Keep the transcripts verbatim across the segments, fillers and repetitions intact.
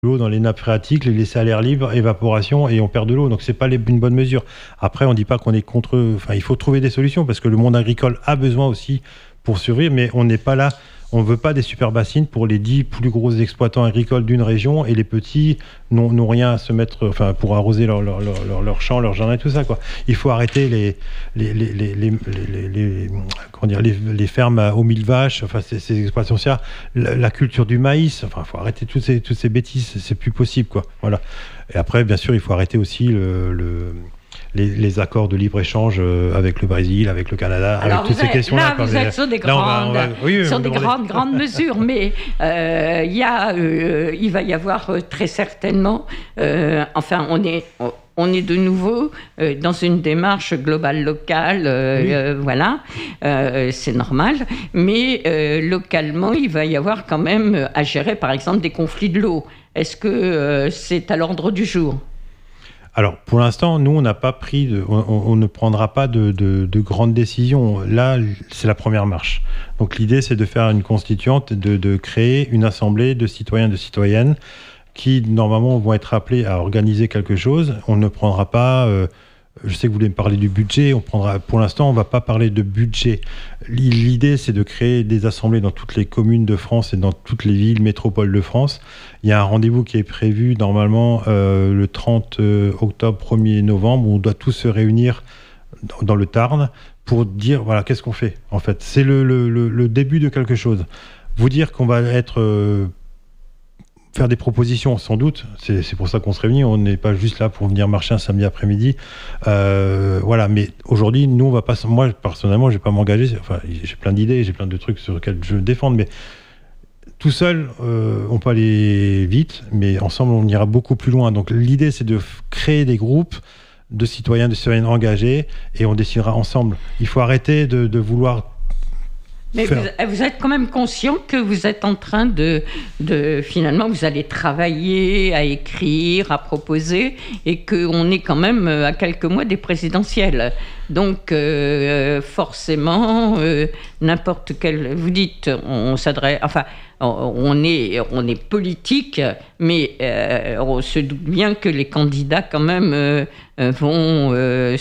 l'eau dans les nappes phréatiques, les laisser à l'air libre, évaporation, et on perd de l'eau. Donc c'est pas les, une bonne mesure. Après, on dit pas qu'on est contre. Enfin, il faut trouver des solutions parce que le monde agricole a besoin aussi pour survivre, mais on n'est pas là. On ne veut pas des super bassines pour les dix plus gros exploitants agricoles d'une région et les petits n'ont, n'ont rien à se mettre, enfin, pour arroser leur, leur, leur, leur, leur champ, leur jardin et tout ça, quoi. Il faut arrêter les, les, les, les, les, les, les, comment dire, les, les fermes aux mille vaches, enfin, ces, ces exploitations, la, la culture du maïs, enfin, il faut arrêter toutes ces, toutes ces bêtises, c'est, c'est plus possible, quoi. Voilà. Et après, bien sûr, il faut arrêter aussi le... le Les, les accords de libre-échange euh, avec le Brésil, avec le Canada, alors avec toutes ces êtes, questions-là. Là, vous êtes sur des grandes, va, va, oui, sur des grandes, grandes mesures, mais euh, y a, euh, il va y avoir euh, très certainement, euh, enfin, on est... On, On est de nouveau euh, dans une démarche globale locale, euh, oui. euh, voilà, euh, c'est normal. Mais euh, localement, il va y avoir quand même à gérer, par exemple, des conflits de l'eau. Est-ce que euh, c'est à l'ordre du jour ? Alors, pour l'instant, nous, on n'a pas pris, de, on, on ne prendra pas de, de, de grandes décisions. Là, c'est la première marche. Donc, l'idée, c'est de faire une constituante, de, de créer une assemblée de citoyens et de citoyennes qui, normalement, vont être appelés à organiser quelque chose. On ne prendra pas... Euh, je sais que vous voulez me parler du budget. On prendra, pour l'instant, on ne va pas parler de budget. L'idée, c'est de créer des assemblées dans toutes les communes de France et dans toutes les villes, métropoles de France. Il y a un rendez-vous qui est prévu, normalement, euh, le trente octobre, premier novembre, où on doit tous se réunir dans, dans le Tarn pour dire, voilà, qu'est-ce qu'on fait, en fait. C'est le, le, le, le début de quelque chose. Vous dire qu'on va être... Euh, faire des propositions, sans doute. C'est, c'est pour ça qu'on se réunit. On n'est pas juste là pour venir marcher un samedi après-midi. Euh, voilà. Mais aujourd'hui, nous, on va pas... Moi, personnellement, je ne vais pas m'engager. Enfin, j'ai plein d'idées, j'ai plein de trucs sur lesquels je veux défendre, mais tout seul, euh, on peut aller vite, mais ensemble, on ira beaucoup plus loin. Donc, l'idée, c'est de f- créer des groupes de citoyens, de citoyennes engagés, et on décidera ensemble. Il faut arrêter de, de vouloir... Mais vous, vous êtes quand même conscient que vous êtes en train de, de... Finalement, vous allez travailler, à écrire, à proposer, et qu'on est quand même à quelques mois des présidentielles. Donc, euh, forcément, euh, n'importe quel... Vous dites, on s'adresse... Enfin, on est, on est politique, mais euh, on se doute bien que les candidats, quand même, euh, vont euh,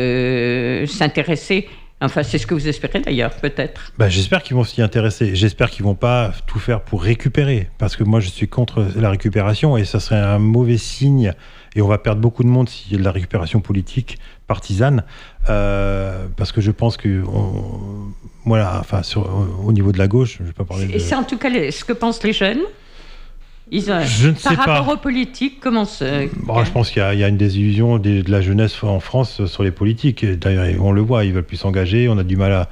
se, s'intéresser... Enfin, c'est ce que vous espérez d'ailleurs, peut-être. Bah, j'espère qu'ils vont s'y intéresser. J'espère qu'ils ne vont pas tout faire pour récupérer. Parce que moi, je suis contre la récupération et ça serait un mauvais signe. Et on va perdre beaucoup de monde s'il y a de la récupération politique partisane. Euh, parce que je pense que... On, voilà, enfin, sur, au niveau de la gauche, je ne vais pas parler de... Et c'est en tout cas ce que pensent les jeunes. Ils ont, je ne sais par pas. rapport aux politiques, comment se... Bon, je pense qu'il y a, il y a une désillusion de, de la jeunesse en France sur les politiques. D'ailleurs, on le voit, ils ne veulent plus s'engager. On a du mal à,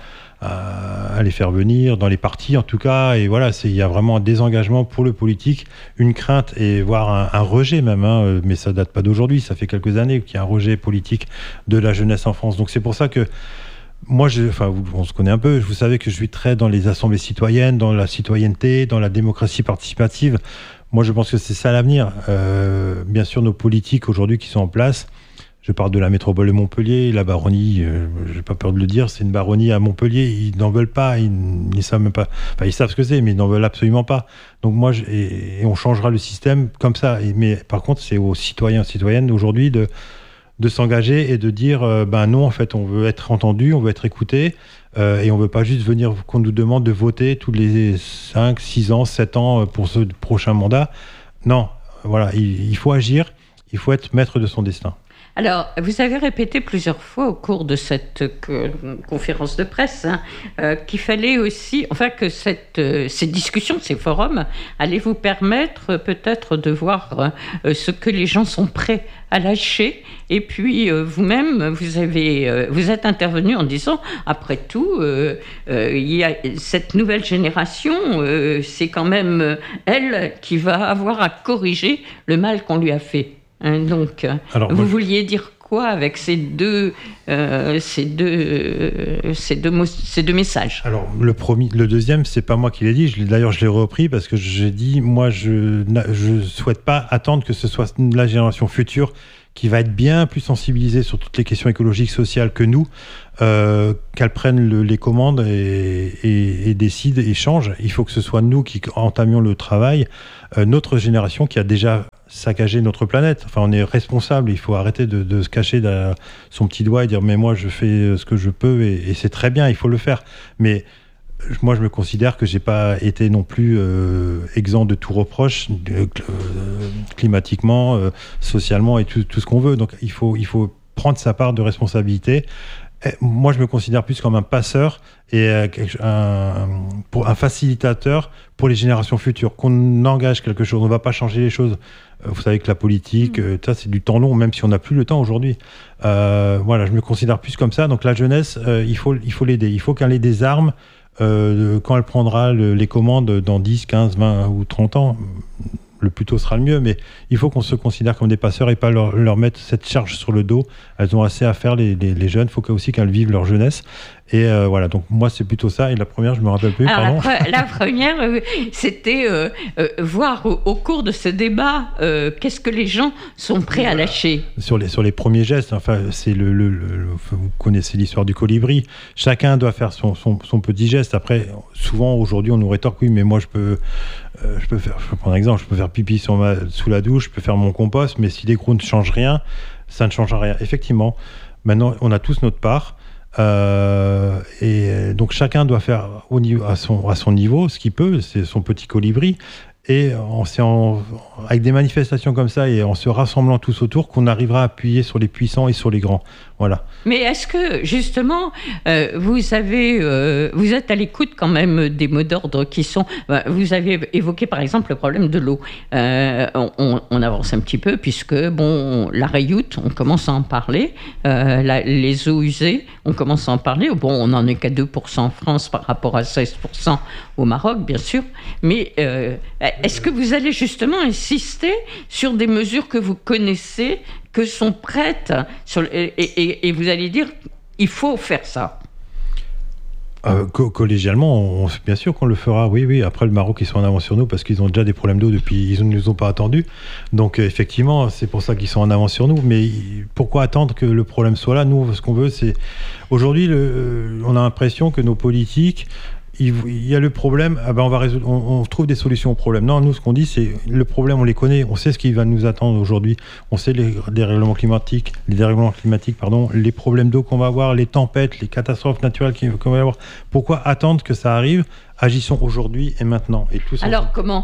à, à les faire venir, dans les partis en tout cas. Et voilà, c'est, il y a vraiment un désengagement pour le politique, une crainte et voire un, un rejet même. Hein, mais ça ne date pas d'aujourd'hui. Ça fait quelques années qu'il y a un rejet politique de la jeunesse en France. Donc c'est pour ça que moi, je, enfin, on se connaît un peu. Vous savez que je suis très dans les assemblées citoyennes, dans la citoyenneté, dans la démocratie participative. Moi, je pense que c'est ça l'avenir. Euh, bien sûr, nos politiques aujourd'hui qui sont en place, je parle de la métropole de Montpellier, la baronnie, euh, je n'ai pas peur de le dire, c'est une baronnie à Montpellier, ils n'en veulent pas, ils ne savent même pas, enfin ils savent ce que c'est, mais ils n'en veulent absolument pas. Donc moi, je, et, et on changera le système comme ça. Et, mais par contre, c'est aux citoyens et citoyennes aujourd'hui de, de s'engager et de dire, euh, ben non, en fait, on veut être entendu, on veut être écouté. Euh, et on ne veut pas juste venir qu'on nous demande de voter tous les cinq, six ans, sept ans pour ce prochain mandat. Non, voilà, il, il faut agir, il faut être maître de son destin. Alors, vous avez répété plusieurs fois au cours de cette euh, conférence de presse hein, euh, qu'il fallait aussi, enfin que cette, euh, ces discussions, ces forums, allaient vous permettre euh, peut-être de voir euh, ce que les gens sont prêts à lâcher. Et puis euh, vous-même, vous avez, euh, vous êtes intervenu en disant, après tout, euh, euh, il y a cette nouvelle génération, euh, c'est quand même euh, elle qui va avoir à corriger le mal qu'on lui a fait. Hein, donc, Alors, vous moi, vouliez dire quoi avec ces deux, euh, ces deux, euh, ces deux, mots, ces deux messages? Alors, le, premier, le deuxième, c'est pas moi qui l'ai dit. Je l'ai, d'ailleurs, je l'ai repris parce que j'ai dit, moi, je ne souhaite pas attendre que ce soit la génération future qui va être bien plus sensibilisée sur toutes les questions écologiques, sociales que nous, euh, qu'elle prenne le, les commandes et, et, et décide et change. Il faut que ce soit nous qui entamions le travail. Euh, notre génération qui a déjà saccagé notre planète. Enfin, on est responsable. Il faut arrêter de, de se cacher derrière son petit doigt et dire « mais moi, je fais ce que je peux et, et c'est très bien, il faut le faire ». Mais moi, je me considère que j'ai pas été non plus euh, exempt de tout reproche euh, climatiquement, euh, socialement et tout, tout ce qu'on veut. Donc, il faut, il faut prendre sa part de responsabilité. Et moi, je me considère plus comme un passeur et euh, un, pour un facilitateur pour les générations futures. Qu'on engage quelque chose, on ne va pas changer les choses. Euh, vous savez que la politique, mmh. euh, ça, c'est du temps long, même si on n'a plus le temps aujourd'hui. Euh, voilà, je me considère plus comme ça. Donc, la jeunesse, euh, il faut, il faut l'aider. Il faut qu'elle ait des armes. Euh, quand elle prendra le, les commandes dans dix, quinze, vingt ou trente ans, le plus tôt sera le mieux, mais il faut qu'on se considère comme des passeurs et pas leur, leur mettre cette charge sur le dos. Elles ont assez à faire, les, les, les jeunes, il faut aussi qu'elles vivent leur jeunesse. Et euh, voilà, donc moi c'est plutôt ça. Et la première, je ne me rappelle plus, Alors, pardon. La, pre- la première, euh, c'était euh, euh, voir au, au cours de ce débat euh, qu'est-ce que les gens sont prêts à lâcher. Sur les, sur les premiers gestes, enfin, c'est le, le, le, le, vous connaissez l'histoire du colibri. Chacun doit faire son, son, son petit geste. Après, souvent aujourd'hui, on nous rétorque, oui, mais moi je peux... Euh, je peux faire, je peux prendre un exemple, je peux faire pipi sur ma, sous la douche, je peux faire mon compost, mais si l'écrou ne change rien, ça ne change rien. Effectivement, maintenant, on a tous notre part, euh, et donc chacun doit faire au niveau, à, son, à son niveau ce qu'il peut, c'est son petit colibri, et en, c'est en, avec des manifestations comme ça et en se rassemblant tous autour qu'on arrivera à appuyer sur les puissants et sur les grands. Voilà. Mais est-ce que, justement, euh, vous avez, euh, vous êtes à l'écoute quand même des mots d'ordre qui sont... Bah, vous avez évoqué, par exemple, le problème de l'eau. Euh, on, on avance un petit peu, puisque, bon, la rayoute, on commence à en parler. Euh, la, les eaux usées, on commence à en parler. Bon, on n'en est qu'à deux pour cent en France par rapport à seize pour cent au Maroc, bien sûr. Mais euh, est-ce que vous allez, justement, insister sur des mesures que vous connaissez, que sont prêtes, sur, et, et, et vous allez dire, il faut faire ça. Euh, co- collégialement, on, bien sûr qu'on le fera, oui, oui. Après, le Maroc, ils sont en avance sur nous parce qu'ils ont déjà des problèmes d'eau depuis, ils ne nous ont pas attendus. Donc, euh, effectivement, c'est pour ça qu'ils sont en avance sur nous. Mais pourquoi attendre que le problème soit là? Nous, ce qu'on veut, c'est... Aujourd'hui, le, euh, on a l'impression que nos politiques... Il y a le problème, ah ben on va résoudre, on, on trouve des solutions au problème. Non, nous, ce qu'on dit, c'est le problème, on les connaît, on sait ce qui va nous attendre aujourd'hui. On sait les dérèglements climatiques, les dérèglements climatiques, pardon, les problèmes d'eau qu'on va avoir, les tempêtes, les catastrophes naturelles qu'on va avoir. Pourquoi attendre que ça arrive? Agissons aujourd'hui et maintenant. Et tous Alors, ensemble. comment?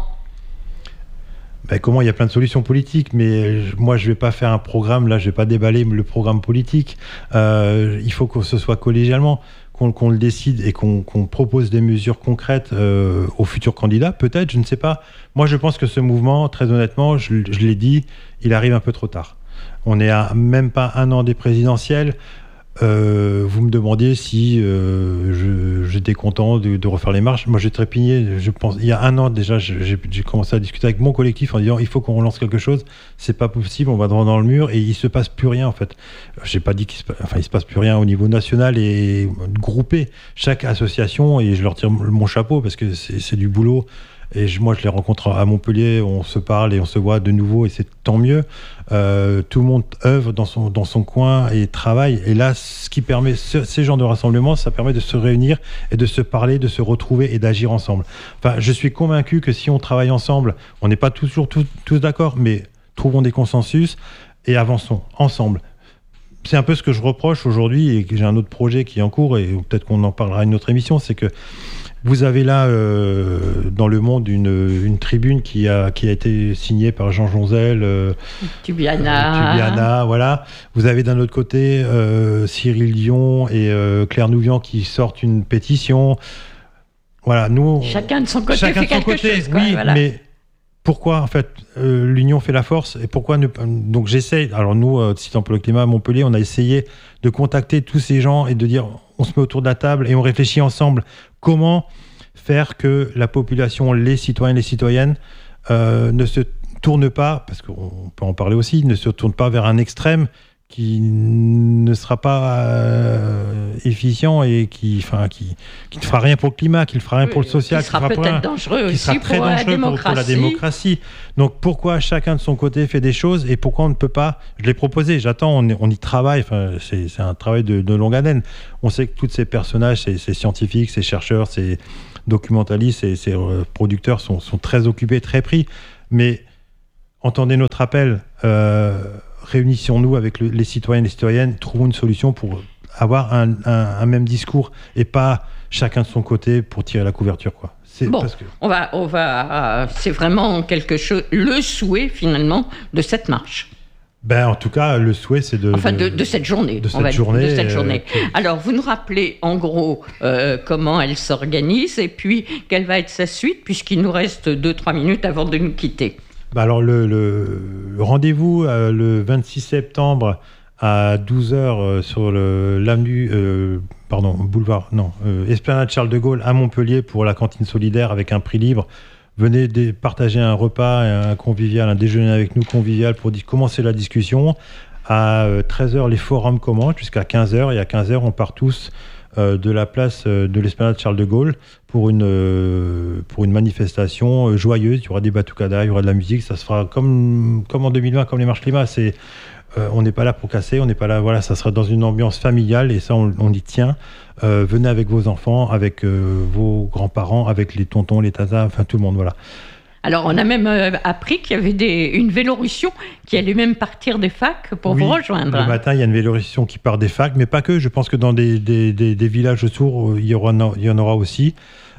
Ben, comment? Il y a plein de solutions politiques, mais moi, je ne vais pas faire un programme, là, je ne vais pas déballer le programme politique. Euh, il faut que ce soit collégialement. Qu'on, qu'on le décide et qu'on, qu'on propose des mesures concrètes euh, aux futurs candidats, peut-être, je ne sais pas. Moi, je pense que ce mouvement, très honnêtement, je, je l'ai dit, il arrive un peu trop tard. On est à même pas un an des présidentielles. Euh, vous me demandiez si euh, je, j'étais content de, de refaire les marches. Moi, j'ai trépigné. Je pense, il y a un an déjà, j'ai, j'ai commencé à discuter avec mon collectif en disant il faut qu'on relance quelque chose. C'est pas possible, on va droit dans le mur et il se passe plus rien en fait. J'ai pas dit qu'il se, enfin, il se passe plus rien au niveau national et groupé. Chaque association, et je leur tire mon chapeau parce que c'est, c'est du boulot. Et je, moi, je les rencontre à Montpellier, on se parle et on se voit de nouveau, et c'est tant mieux. Euh, tout le monde œuvre dans son, dans son coin et travaille. Et là, ce qui permet, ce, ces genres de rassemblements, ça permet de se réunir et de se parler, de se retrouver et d'agir ensemble. Enfin, je suis convaincu que si on travaille ensemble, on n'est pas toujours tous, tous d'accord, mais trouvons des consensus et avançons ensemble. C'est un peu ce que je reproche aujourd'hui, et j'ai un autre projet qui est en cours, et peut-être qu'on en parlera à une autre émission, c'est que vous avez là, euh, dans Le Monde, une, une tribune qui a, qui a été signée par Jean Jonzel, euh, Tubiana. Euh, Tubiana, voilà. Vous avez d'un autre côté euh, Cyril Dion et euh, Claire Nouvian qui sortent une pétition. Voilà, nous... Chacun de son côté chacun fait de son quelque côté, chose. Quoi, oui, voilà. Mais pourquoi, en fait, euh, l'union fait la force et pourquoi ne... Donc j'essaie, alors nous, euh, Citant pour le climat à Montpellier, on a essayé de contacter tous ces gens et de dire, on se met autour de la table et on réfléchit ensemble. Comment faire que la population, les citoyens et les citoyennes euh, ne se tournent pas, parce qu'on peut en parler aussi, ne se tournent pas vers un extrême qui ne sera pas euh, efficient et qui, enfin, qui, qui ne fera rien pour le climat, qui ne fera rien oui, pour le social, qui sera qui peut-être rien, dangereux qui aussi sera très pour, dangereux la pour, pour la démocratie. Donc pourquoi chacun de son côté fait des choses et pourquoi on ne peut pas? Je l'ai proposé, j'attends, on, on y travaille. Enfin, c'est, c'est un travail de, de longue haleine. On sait que tous ces personnages, ces, ces scientifiques, ces chercheurs, ces documentalistes, ces, ces euh, producteurs sont, sont très occupés, très pris. Mais entendez notre appel. Euh, Réunissons-nous avec le, les citoyens et les citoyennes, trouvons une solution pour avoir un, un, un même discours et pas chacun de son côté pour tirer la couverture, quoi. C'est bon, parce que... on va, on va, euh, c'est vraiment quelque chose, le souhait finalement de cette marche. Ben, en tout cas, le souhait, c'est de... Enfin, de, de, de cette journée. De on cette va journée. Dire, de cette journée. Euh, Alors, vous nous rappelez, en gros, euh, comment elle s'organise et puis quelle va être sa suite, puisqu'il nous reste deux trois minutes avant de nous quitter. Ben alors, le, le, le rendez-vous euh, le vingt-six septembre à douze heures euh, sur le, l'avenue... Euh, pardon, boulevard... Non, euh, Esplanade Charles de Gaulle à Montpellier pour la cantine solidaire avec un prix libre. Venez dé- partager un repas, un convivial, un déjeuner avec nous convivial pour di- commencer la discussion. À euh, treize heures, les forums commencent jusqu'à quinze heures. Et à quinze heures, on part tous euh, de la place euh, de l'Esplanade Charles de Gaulle pour une, euh, pour une manifestation euh, joyeuse. Il y aura des batucadas, il y aura de la musique. Ça se fera comme, comme en deux mille vingt, comme les marches climat. C'est, euh, on n'est pas là pour casser, on n'est pas là... Voilà, ça sera dans une ambiance familiale et ça, on, on y tient. Euh, venez avec vos enfants, avec euh, vos grands-parents, avec les tontons, les tatas, enfin tout le monde, voilà. Alors, on a même euh, appris qu'il y avait des, une Vélorussion qui allait même partir des facs pour oui, vous rejoindre. Le matin, il y a une Vélorussion qui part des facs, mais pas que. Je pense que dans des, des, des, des villages autour, il y, aura, il y en aura aussi.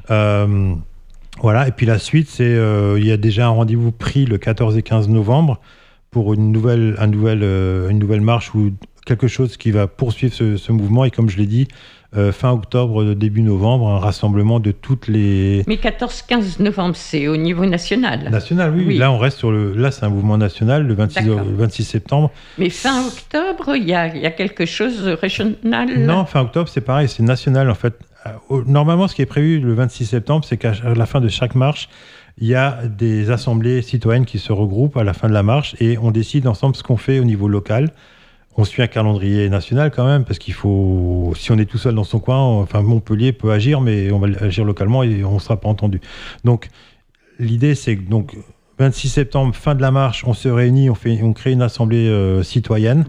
Euh, voilà. Et puis la suite, c'est euh, il y a déjà un rendez-vous pris le quatorze et quinze novembre pour une nouvelle, un nouvel, euh, une nouvelle marche ou quelque chose qui va poursuivre ce, ce mouvement. Et comme je l'ai dit, Euh, fin octobre, début novembre, un rassemblement de toutes les... Mais quatorze quinze novembre, c'est au niveau national. National, oui. oui. Là, on reste sur le... Là, c'est un mouvement national, le vingt-six, le vingt-six septembre. Mais fin octobre, il y a, y a quelque chose de régional? Non, fin octobre, c'est pareil, c'est national, en fait. Normalement, ce qui est prévu le vingt-six septembre, c'est qu'à la fin de chaque marche, il y a des assemblées citoyennes qui se regroupent à la fin de la marche et on décide ensemble ce qu'on fait au niveau local. On suit un calendrier national quand même, parce qu'il faut, si on est tout seul dans son coin, enfin Montpellier peut agir, mais on va agir localement et on ne sera pas entendu. Donc l'idée, c'est que donc, vingt-six septembre, fin de la marche, on se réunit, on, fait, on crée une assemblée euh, citoyenne.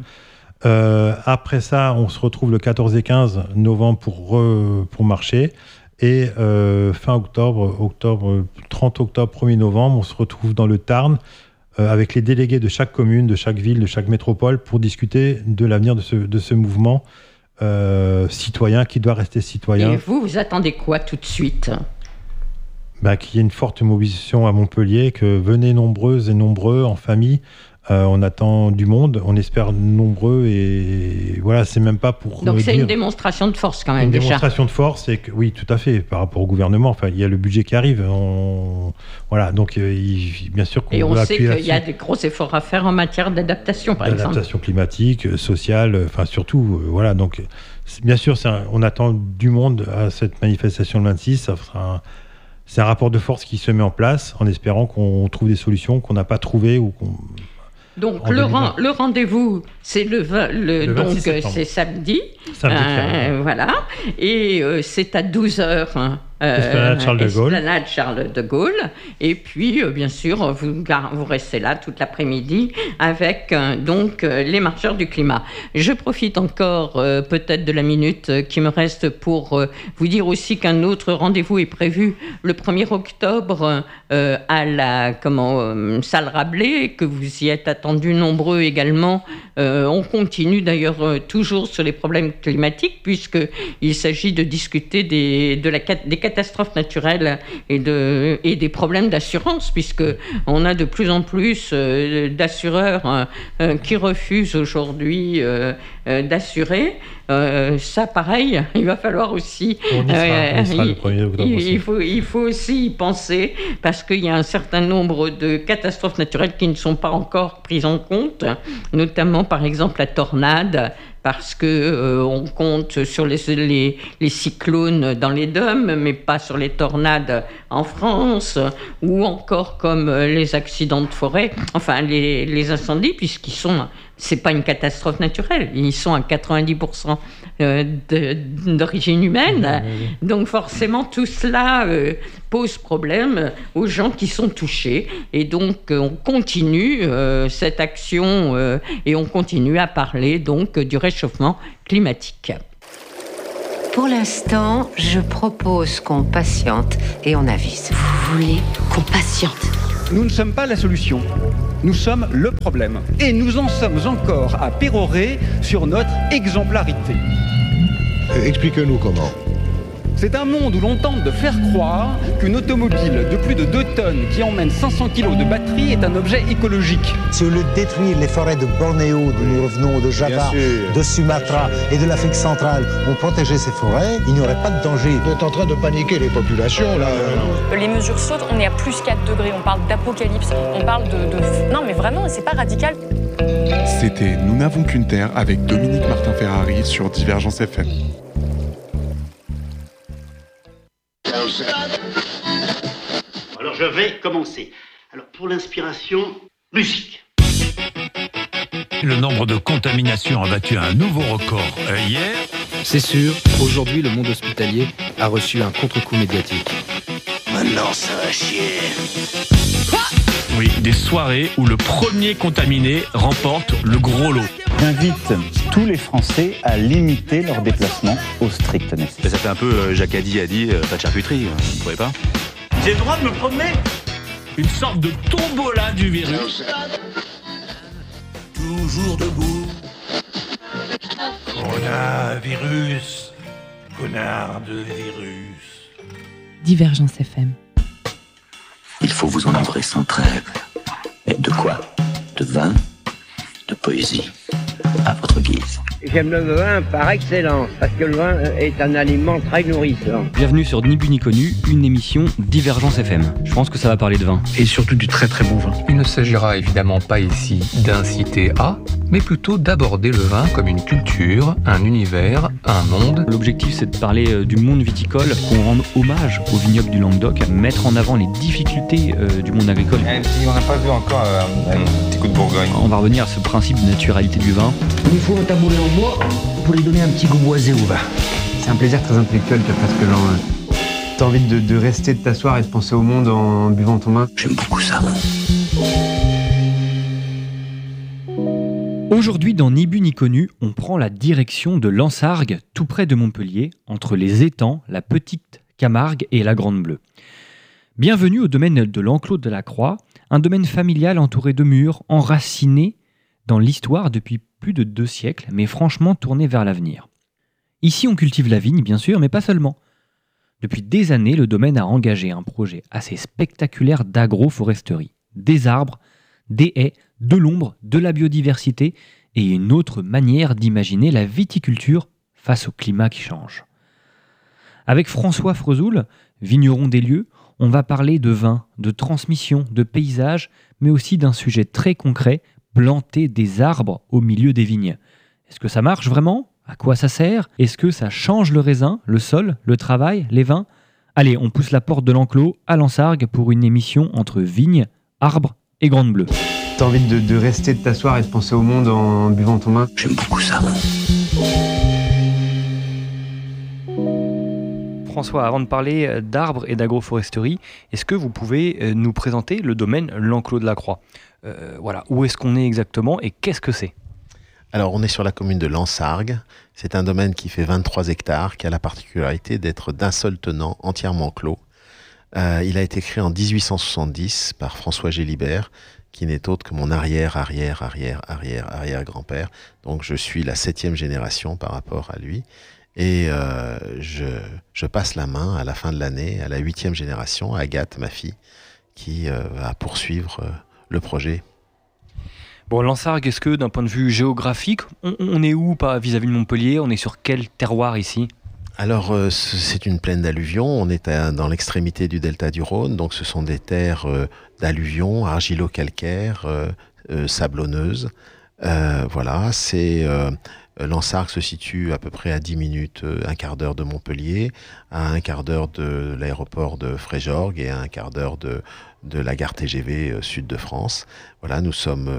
Euh, après ça, on se retrouve le quatorze et quinze novembre pour, re, pour marcher. Et euh, fin octobre, octobre, trente octobre, premier novembre, on se retrouve dans le Tarn, avec les délégués de chaque commune, de chaque ville, de chaque métropole, pour discuter de l'avenir de ce, de ce mouvement euh, citoyen qui doit rester citoyen. Et vous, vous attendez quoi tout de suite? Bah, qu'il y ait une forte mobilisation à Montpellier, que venez nombreuses et nombreux en famille. Euh, on attend du monde, on espère nombreux et voilà, c'est même pas pour. Donc c'est dire... une démonstration de force quand même. Une déjà. démonstration de force, c'est que oui, tout à fait, par rapport au gouvernement. Enfin, il y a le budget qui arrive, on... voilà, donc euh, il... bien sûr qu'on et on veut sait appuyer qu'il y a des gros efforts à faire en matière d'adaptation, par exemple. D'adaptation climatique, sociale, enfin surtout, euh, voilà. Donc bien sûr, c'est un... on attend du monde à cette manifestation le vingt-six. Ça sera un... c'est un rapport de force qui se met en place, en espérant qu'on trouve des solutions qu'on n'a pas trouvées ou qu'on Donc le, ren- le rendez-vous, c'est le, vingt, le, le donc c'est samedi, samedi euh, voilà, et euh, c'est à douze heures. Hein, euh, Esplanade Charles de Gaulle. Esplanade Charles de Gaulle. Et puis, euh, bien sûr, vous, vous restez là toute l'après-midi avec euh, donc euh, les marcheurs du climat. Je profite encore euh, peut-être de la minute euh, qui me reste pour euh, vous dire aussi qu'un autre rendez-vous est prévu le premier octobre euh, à la comment, euh, salle Rabelais, que vous y êtes attendus nombreux également. Euh, on continue d'ailleurs euh, toujours sur les problèmes climatiques, puisqu'il s'agit de discuter des, de la, des catastrophes naturelles et, de, et des problèmes d'assurance, puisqu'on a de plus en plus euh, d'assureurs euh, euh, qui refusent aujourd'hui euh, euh, d'assurer. Euh, ça, pareil, il va falloir aussi... On y sera, euh, on y sera il, le premier octobre il, aussi. Il faut, il faut aussi y penser, parce qu'il y a un certain nombre de catastrophes naturelles qui ne sont pas encore prises en compte, notamment, par exemple, la tornade, parce qu'on euh, compte sur les, les, les cyclones dans les D O M, mais pas sur les tornades en France, ou encore comme les accidents de forêt, enfin les, les incendies, puisqu'ils sont... c'est pas une catastrophe naturelle. Ils sont à quatre-vingt-dix pour cent euh, de, d'origine humaine. Mmh. Donc forcément, tout cela euh, pose problème aux gens qui sont touchés. Et donc, on continue euh, cette action euh, et on continue à parler donc du réchauffement climatique. Pour l'instant, je propose qu'on patiente et on avise. Vous voulez qu'on patiente ? Nous ne sommes pas la solution, nous sommes le problème. Et nous en sommes encore à pérorer sur notre exemplarité. Euh, expliquez-nous comment. C'est un monde où l'on tente de faire croire qu'une automobile de plus de deux tonnes qui emmène cinq cents kilos de batterie est un objet écologique. Si au lieu de détruire les forêts de Bornéo, d'où nous revenons, de Java, de Sumatra et de l'Afrique centrale, on protégeait ces forêts, il n'y aurait pas de danger. Vous êtes en train de paniquer les populations, là. Les mesures sautent, on est à plus quatre degrés, on parle d'apocalypse, on parle de... de... Non mais vraiment, c'est pas radical. C'était Nous n'avons qu'une terre avec Dominique Martin-Ferrari sur Divergence F M. Alors je vais commencer. Alors pour l'inspiration, musique. Le nombre de contaminations a battu un nouveau record euh, hier. C'est sûr, aujourd'hui le monde hospitalier a reçu un contre-coup médiatique. Maintenant ça va chier. Oui, des soirées où le premier contaminé remporte le gros lot. J'invite tous les Français à limiter leurs déplacements au strict nécessaire. Ça fait un peu euh, Jacadi a dit, euh, pas de charcuterie, hein, vous ne trouvez pas ? J'ai le droit de me promener ? Une sorte de tombola du virus. Toujours debout. Coronavirus. Connard de virus. Divergence F M. Il faut vous enivrer sans trêve. Et de quoi ? De vin ? De poésie ? À votre guise. J'aime le vin par excellence, parce que le vin est un aliment très nourrissant. Bienvenue sur Ni Bu Ni Connu, une émission Divergence F M. Je pense que ça va parler de vin. Et surtout du très très bon vin. Il ne s'agira évidemment pas ici d'inciter à, mais plutôt d'aborder le vin comme une culture, un univers, un monde. L'objectif, c'est de parler du monde viticole, qu'on rende hommage au vignoble du Languedoc, mettre en avant les difficultés euh, du monde agricole. Et si on n'a pas vu encore euh, un petit coup de Bourgogne. On va revenir à ce principe de naturalité du vin. Il faut un tabouret en bois pour lui donner un petit goût boisé au vin. C'est un plaisir très intellectuel de faire ce que genre... Euh, t'as envie de, de rester, de t'asseoir et de penser au monde en buvant ton vin. J'aime beaucoup ça. Aujourd'hui, dans Ni Bu Ni Connu, on prend la direction de Lansargues, tout près de Montpellier, entre les étangs, la Petite Camargue et la Grande Bleue. Bienvenue au domaine de l'Enclos de la Croix, un domaine familial entouré de murs, enraciné dans l'histoire depuis plus de deux siècles, mais franchement tourné vers l'avenir. Ici, on cultive la vigne, bien sûr, mais pas seulement. Depuis des années, le domaine a engagé un projet assez spectaculaire d'agroforesterie. Des arbres, des haies, de l'ombre, de la biodiversité et une autre manière d'imaginer la viticulture face au climat qui change. Avec François Frezoul, vigneron des lieux, on va parler de vin, de transmission, de paysage, mais aussi d'un sujet très concret, planter des arbres au milieu des vignes. Est-ce que ça marche vraiment ? À quoi ça sert ? Est-ce que ça change le raisin, le sol, le travail, les vins ? Allez, on pousse la porte de l'enclos à Lansargues pour une émission entre vignes, arbres et Grande Bleue. T'as envie de, de rester, de t'asseoir et de penser au monde en buvant ton vin ? J'aime beaucoup ça. François, avant de parler d'arbres et d'agroforesterie, est-ce que vous pouvez nous présenter le domaine l'Enclos de la Croix ? euh, Voilà, où est-ce qu'on est exactement et qu'est-ce que c'est ? Alors, on est sur la commune de Lansargues. C'est un domaine qui fait vingt-trois hectares, qui a la particularité d'être d'un seul tenant, entièrement clos. Euh, il a été créé en dix-huit cent soixante-dix par François Gélibert, qui n'est autre que mon arrière, arrière, arrière, arrière, arrière grand-père. Donc, je suis la septième génération par rapport à lui. Et euh, je, je passe la main à la fin de l'année à la huitième génération, à Agathe, ma fille, qui euh, va poursuivre euh, le projet. Bon, Lansargues, est-ce que d'un point de vue géographique, on, on est où pas vis-à-vis de Montpellier ? On est sur quel terroir ici ? Alors, euh, c'est une plaine d'alluvions. On est à, dans l'extrémité du delta du Rhône. Donc, ce sont des terres euh, d'alluvions, argilo-calcaires, euh, euh, sablonneuses. Euh, voilà, c'est... Euh, Lansargues se situe à peu près à dix minutes, un quart d'heure de Montpellier, à un quart d'heure de l'aéroport de Fréjorgues et à un quart d'heure de, de la gare T G V sud de France. Voilà, nous sommes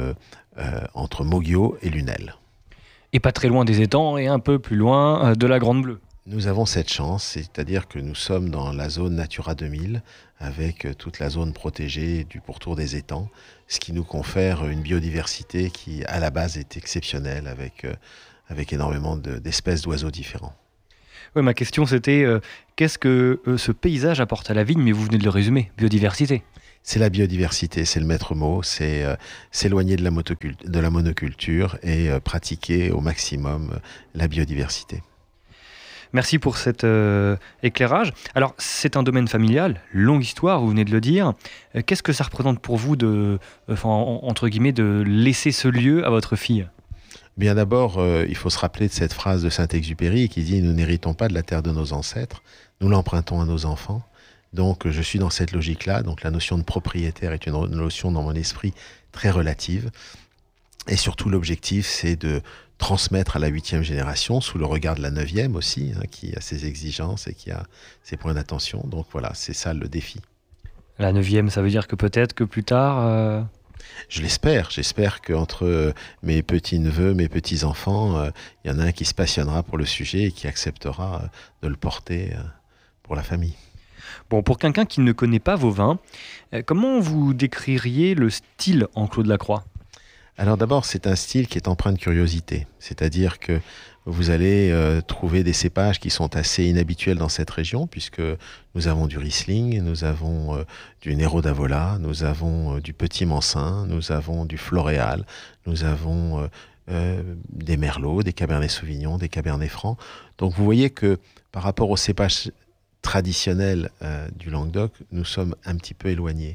euh, entre Moguio et Lunel. Et pas très loin des étangs et un peu plus loin de la Grande Bleue. Nous avons cette chance, c'est-à-dire que nous sommes dans la zone Natura deux mille, avec toute la zone protégée du pourtour des étangs, ce qui nous confère une biodiversité qui, à la base, est exceptionnelle, avec, euh, avec énormément de, d'espèces d'oiseaux différents. Oui, ma question c'était, euh, qu'est-ce que euh, ce paysage apporte à la vigne? Mais vous venez de le résumer, biodiversité. C'est la biodiversité, c'est le maître mot, c'est euh, s'éloigner de la, motocult- de la monoculture et euh, pratiquer au maximum euh, la biodiversité. Merci pour cet euh, éclairage. Alors, c'est un domaine familial, longue histoire, vous venez de le dire. Euh, qu'est-ce que ça représente pour vous de, enfin, en, entre guillemets, de laisser ce lieu à votre fille? Bien d'abord, euh, il faut se rappeler de cette phrase de Saint-Exupéry qui dit « Nous n'héritons pas de la terre de nos ancêtres, nous l'empruntons à nos enfants ». Donc, je suis dans cette logique-là. Donc, la notion de propriétaire est une notion dans mon esprit très relative. Et surtout, l'objectif, c'est de transmettre à la huitième génération, sous le regard de la neuvième aussi, hein, qui a ses exigences et qui a ses points d'attention. Donc voilà, c'est ça le défi. La neuvième, ça veut dire que peut-être que plus tard... Euh... Je l'espère. J'espère qu'entre mes petits-neveux, mes petits-enfants, il euh, y en a un qui se passionnera pour le sujet et qui acceptera euh, de le porter euh, pour la famille. Bon, pour quelqu'un qui ne connaît pas vos vins, euh, comment vous décririez le style Enclos de la Croix ? Alors d'abord, c'est un style qui est empreint de curiosité. C'est-à-dire que vous allez euh, trouver des cépages qui sont assez inhabituels dans cette région, puisque nous avons du Riesling, nous avons euh, du Nero d'Avola, nous avons euh, du Petit Mansin, nous avons du Floréal, nous avons euh, euh, des Merlots, des Cabernet Sauvignon, des Cabernet Franc. Donc vous voyez que par rapport aux cépages traditionnels euh, du Languedoc, nous sommes un petit peu éloignés.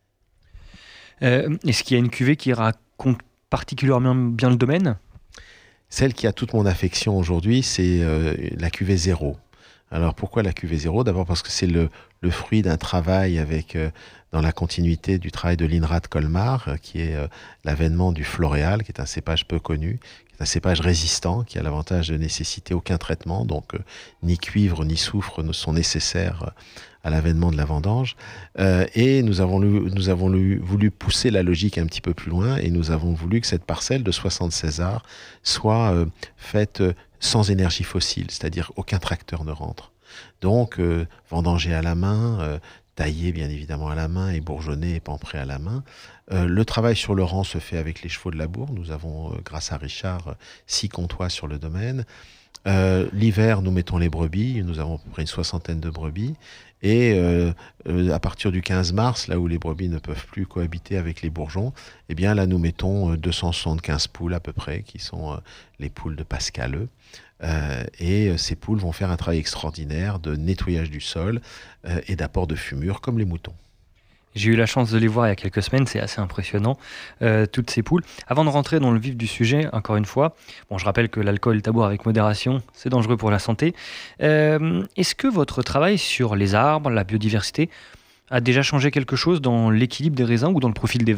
Euh, est-ce qu'il y a une cuvée qui raconte particulièrement bien le domaine ? Celle qui a toute mon affection aujourd'hui, c'est euh, la cuvée zéro. Alors pourquoi la cuvée zéro ? D'abord parce que c'est le, le fruit d'un travail avec, euh, dans la continuité du travail de l'INRA de Colmar, euh, qui est euh, l'avènement du Floréal, qui est un cépage peu connu, qui est un cépage résistant, qui a l'avantage de nécessiter aucun traitement, donc euh, ni cuivre ni soufre ne sont nécessaires euh, à l'avènement de la vendange. Euh, et nous avons, lu, nous avons lu, voulu pousser la logique un petit peu plus loin, et nous avons voulu que cette parcelle de soixante-seize arts soit euh, faite euh, sans énergie fossile, c'est-à-dire aucun tracteur ne rentre. Donc, euh, vendanger à la main, euh, taillé bien évidemment à la main et bourgeonné et pampré à la main. Euh, le travail sur le rang se fait avec les chevaux de labour. Nous avons, euh, grâce à Richard, euh, six comptoirs sur le domaine. Euh, l'hiver, nous mettons les brebis. Nous avons à peu près une soixantaine de brebis. Et euh, euh, à partir du quinze mars, là où les brebis ne peuvent plus cohabiter avec les bourgeons, eh bien là, nous mettons euh, deux cent soixante-quinze poules à peu près, qui sont euh, les poules de Pascaleux. Euh, et euh, ces poules vont faire un travail extraordinaire de nettoyage du sol euh, et d'apport de fumure, comme les moutons. J'ai eu la chance de les voir il y a quelques semaines, c'est assez impressionnant, euh, toutes ces poules. Avant de rentrer dans le vif du sujet, encore une fois, bon, je rappelle que l'alcool tabour avec modération, c'est dangereux pour la santé. Euh, est-ce que votre travail sur les arbres, la biodiversité, a déjà changé quelque chose dans l'équilibre des raisins ou dans le profil des vins ?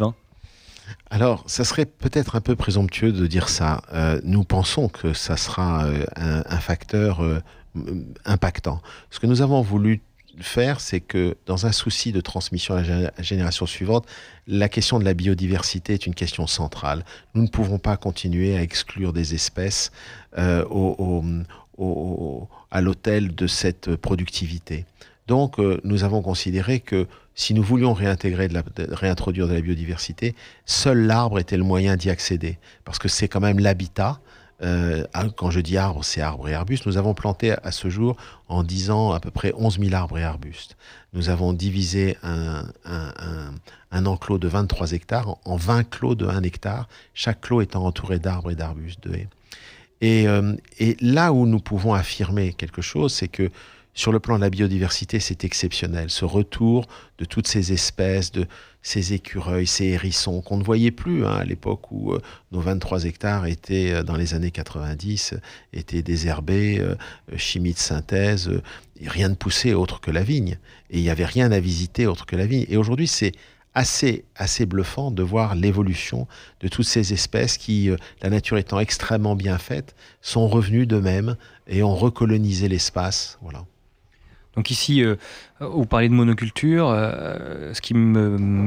Alors, ça serait peut-être un peu présomptueux de dire ça. Euh, nous pensons que ça sera euh, un, un facteur euh, impactant. Ce que nous avons voulu faire, c'est que dans un souci de transmission à la génération suivante, la question de la biodiversité est une question centrale. Nous ne pouvons pas continuer à exclure des espèces euh, au, au, au, à l'autel de cette productivité. Donc, euh, nous avons considéré que si nous voulions réintégrer de la, de, réintroduire de la biodiversité, seul l'arbre était le moyen d'y accéder, parce que c'est quand même l'habitat. Euh, quand je dis arbres, c'est arbres et arbustes. Nous avons planté à ce jour, en dix ans, à peu près onze mille arbres et arbustes. Nous avons divisé un, un, un, un enclos de vingt-trois hectares en vingt clos de un hectare, chaque clos étant entouré d'arbres et d'arbustes, de haies. Et, euh, et là où nous pouvons affirmer quelque chose, c'est que sur le plan de la biodiversité, c'est exceptionnel. Ce retour de toutes ces espèces, de ces écureuils, ces hérissons qu'on ne voyait plus hein, à l'époque où euh, nos vingt-trois hectares étaient, euh, dans les années quatre-vingt-dix, étaient désherbés, euh, chimie de synthèse, euh, rien ne poussait autre que la vigne. Et il n'y avait rien à visiter autre que la vigne. Et aujourd'hui, c'est assez, assez bluffant de voir l'évolution de toutes ces espèces qui, euh, la nature étant extrêmement bien faite, sont revenues d'eux-mêmes et ont recolonisé l'espace. Voilà. Donc ici, euh, vous parlez de monoculture. Euh, ce qui me, me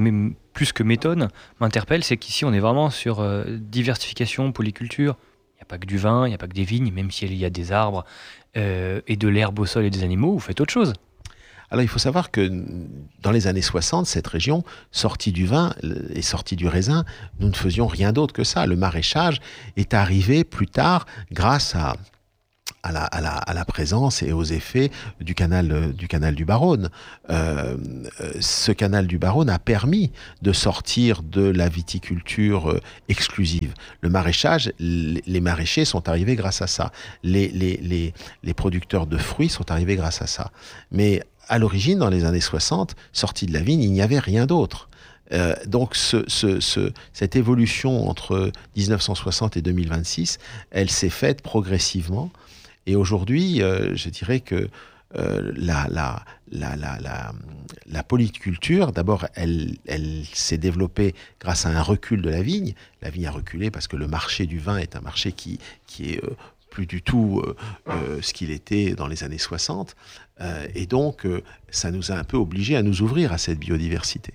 plus que m'étonne, m'interpelle, c'est qu'ici on est vraiment sur euh, diversification, polyculture. Il n'y a pas que du vin, il n'y a pas que des vignes, même s'il y a des arbres euh, et de l'herbe au sol et des animaux, vous faites autre chose. Alors il faut savoir que dans les années soixante, cette région, sortie du vin et sortie du raisin, nous ne faisions rien d'autre que ça. Le maraîchage est arrivé plus tard grâce à, à, la, à, la, à la présence et aux effets du canal du, canal du Baronne. Euh, ce canal du Baronne a permis de sortir de la viticulture exclusive. Le maraîchage, les maraîchers sont arrivés grâce à ça. Les, les, les, les producteurs de fruits sont arrivés grâce à ça. Mais à l'origine, dans les années soixante, sorti de la vigne, il n'y avait rien d'autre. Euh, donc ce, ce, ce, cette évolution entre dix-neuf cent soixante et deux mille vingt-six, elle s'est faite progressivement. Et aujourd'hui, euh, je dirais que euh, la, la, la, la, la, la polyculture, d'abord, elle, elle s'est développée grâce à un recul de la vigne. La vigne a reculé parce que le marché du vin est un marché qui, qui est... Euh, plus du tout euh, euh, ce qu'il était dans les années soixante. Euh, et donc, euh, ça nous a un peu obligés à nous ouvrir à cette biodiversité.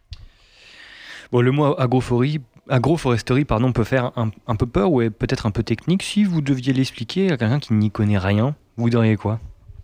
Bon, le mot agroforesterie, agroforesterie pardon, peut faire un, un peu peur ou est peut-être un peu technique. Si vous deviez l'expliquer à quelqu'un qui n'y connaît rien, vous diriez quoi ?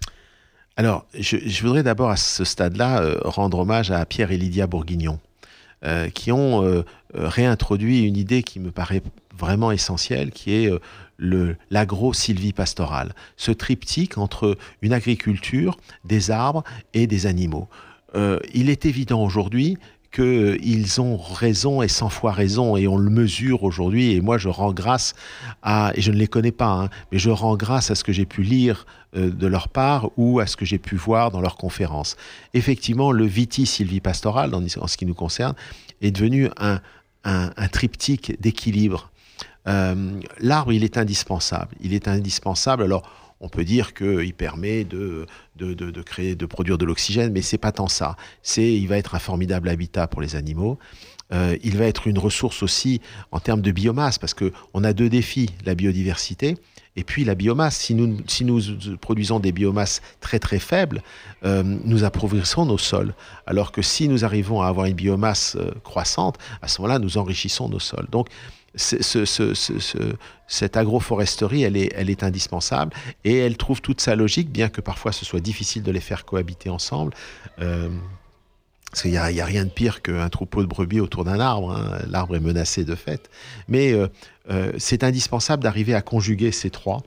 Alors, je, je voudrais d'abord à ce stade-là euh, rendre hommage à Pierre et Lydia Bourguignon, euh, qui ont euh, réintroduit une idée qui me paraît vraiment essentielle, qui est euh, Le, l'agro-sylvipastorale, ce triptyque entre une agriculture, des arbres et des animaux. Euh, il est évident aujourd'hui qu'ils ont raison et cent fois raison, et on le mesure aujourd'hui, et moi je rends grâce à, et je ne les connais pas, hein, mais je rends grâce à ce que j'ai pu lire euh, de leur part ou à ce que j'ai pu voir dans leurs conférences. Effectivement, le viti-sylvipastoral, en, en ce qui nous concerne, est devenu un, un, un triptyque d'équilibre. Euh, l'arbre, il est indispensable. Il est indispensable. Alors, on peut dire qu'il permet de, de, de, de créer, de produire de l'oxygène, mais c'est pas tant ça. C'est, il va être un formidable habitat pour les animaux. Euh, il va être une ressource aussi en termes de biomasse, parce que on a deux défis, la biodiversité et puis la biomasse. Si nous, si nous produisons des biomasses très très faibles, euh, nous appauvrissons nos sols. Alors que si nous arrivons à avoir une biomasse euh, croissante, à ce moment-là, nous enrichissons nos sols. Donc, Ce, ce, ce, ce, cette agroforesterie, elle est, elle est indispensable et elle trouve toute sa logique, bien que parfois ce soit difficile de les faire cohabiter ensemble. Euh, parce qu'il n'y a, a rien de pire qu'un troupeau de brebis autour d'un arbre. Hein. L'arbre est menacé de fait. Mais euh, euh, c'est indispensable d'arriver à conjuguer ces trois,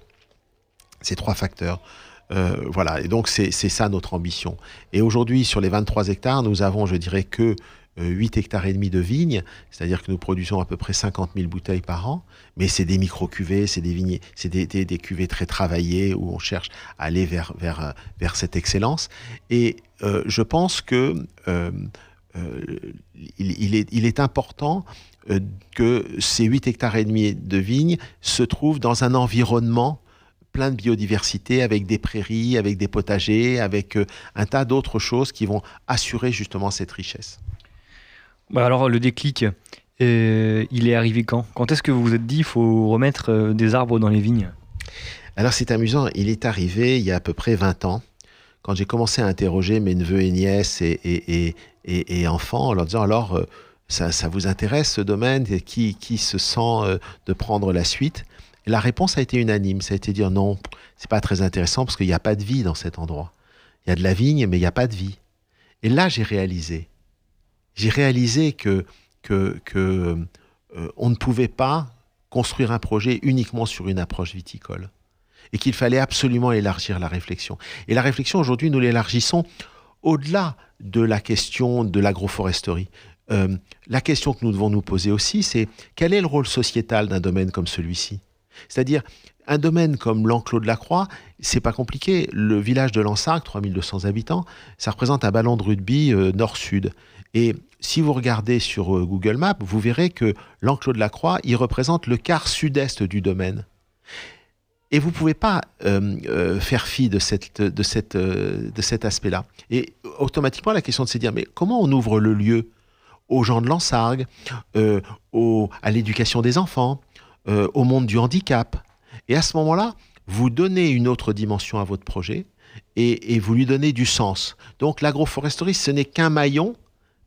ces trois facteurs. Euh, voilà, et donc c'est, c'est ça notre ambition. Et aujourd'hui, sur les vingt-trois hectares, nous avons, je dirais, que huit hectares et demi de vignes, c'est-à-dire que nous produisons à peu près cinquante mille bouteilles par an, mais c'est des micro-cuvées, c'est des vignes, c'est des, des, des cuvées très travaillées où on cherche à aller vers, vers, vers cette excellence. Et euh, je pense que euh, euh, il, il, est, il est important euh, que ces huit hectares et demi de vignes se trouvent dans un environnement plein de biodiversité, avec des prairies, avec des potagers, avec euh, un tas d'autres choses qui vont assurer justement cette richesse. Bah alors le déclic, euh, il est arrivé quand ? Quand est-ce que vous vous êtes dit qu'il faut remettre euh, des arbres dans les vignes ? Alors c'est amusant, il est arrivé il y a à peu près vingt ans, quand j'ai commencé à interroger mes neveux et nièces et, et, et, et, et enfants, en leur disant alors, euh, ça, ça vous intéresse ce domaine ? Qui, qui se sent euh, de prendre la suite ? Et la réponse a été unanime, ça a été de dire non, c'est pas très intéressant parce qu'il n'y a pas de vie dans cet endroit. Il y a de la vigne, mais il n'y a pas de vie. Et là j'ai réalisé, J'ai réalisé que, que, que euh, on ne pouvait pas construire un projet uniquement sur une approche viticole et qu'il fallait absolument élargir la réflexion. Et la réflexion, aujourd'hui, nous l'élargissons au-delà de la question de l'agroforesterie. Euh, la question que nous devons nous poser aussi, c'est quel est le rôle sociétal d'un domaine comme celui-ci ? C'est-à-dire, un domaine comme l'Enclos de la Croix, c'est pas compliqué. Le village de Lansargues, trois mille deux cents habitants, ça représente un ballon de rugby euh, nord-sud. Et si vous regardez sur euh, Google Maps, vous verrez que l'Enclos de la Croix, il représente le quart sud-est du domaine. Et vous ne pouvez pas euh, euh, faire fi de, cette, de, cette, euh, de cet aspect-là. Et automatiquement, la question de se dire, mais comment on ouvre le lieu aux gens de Lansargues, euh, au, à l'éducation des enfants, euh, au monde du handicap ? Et à ce moment-là, vous donnez une autre dimension à votre projet et, et vous lui donnez du sens. Donc l'agroforesterie, ce n'est qu'un maillon